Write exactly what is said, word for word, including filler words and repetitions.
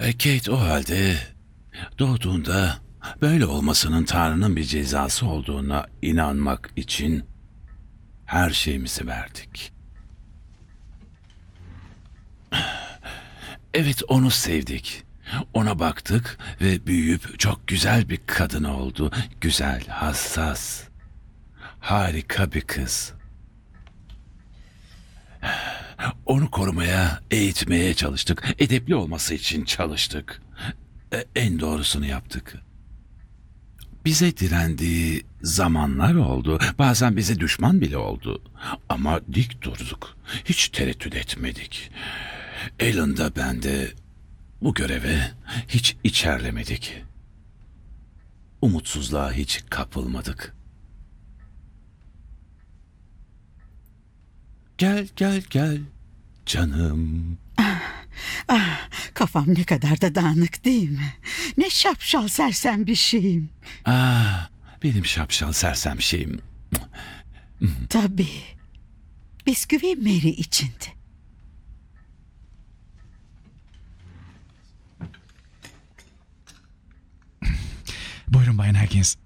E, Kate o halde doğduğunda böyle olmasının Tanrı'nın bir cezası olduğuna inanmak için her şeyimizi verdik. Evet, onu sevdik. Ona baktık ve büyüyüp çok güzel bir kadın oldu. Güzel, hassas, harika bir kız. Onu korumaya, eğitmeye çalıştık. Edepli olması için çalıştık. E, en doğrusunu yaptık. Bize direndiği zamanlar oldu. Bazen bize düşman bile oldu. Ama dik durduk. Hiç tereddüt etmedik. Alan da ben de bu göreve hiç içerlemedik. Umutsuzluğa hiç kapılmadık. Gel gel gel canım. Ah, kafam ne kadar da dağınık değil mi? Ne şapşal sersem bir şeyim. Ah, benim şapşal sersem şeyim. Tabii. Bisküvi Mary içindi. Buyurun Bayan Harkins.